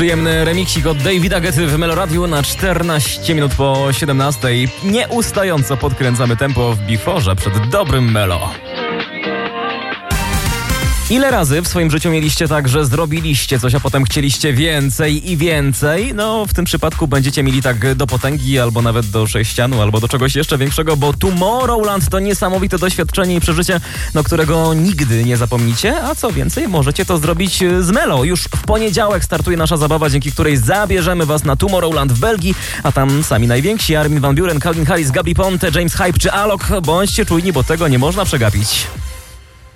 Przyjemny remiksik od Davida Guetty w Meloradiu na 14 minut po 17. Nieustająco podkręcamy tempo w biforze przed dobrym Melo. Ile razy w swoim życiu mieliście tak, że zrobiliście coś, a potem chcieliście więcej i więcej? No, w tym przypadku będziecie mieli tak do potęgi, albo nawet do sześcianu, albo do czegoś jeszcze większego, bo Tomorrowland to niesamowite doświadczenie i przeżycie, którego nigdy nie zapomnicie, a co więcej, możecie to zrobić z Melo. Już w poniedziałek startuje nasza zabawa, dzięki której zabierzemy was na Tomorrowland w Belgii, a tam sami najwięksi: Armin van Buuren, Calvin Harris, Gabi Ponte, James Hype czy Alok. Bądźcie czujni, bo tego nie można przegapić.